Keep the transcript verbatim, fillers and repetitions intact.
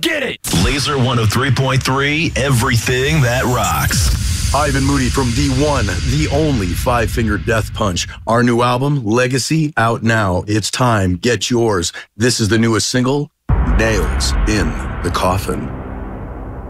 get it. Laser one oh three point three, everything that rocks. Ivan Moody from the one, the only Five Finger Death Punch. Our new album, Legacy, out now. It's time. Get yours. This is the newest single, Nails in the Coffin.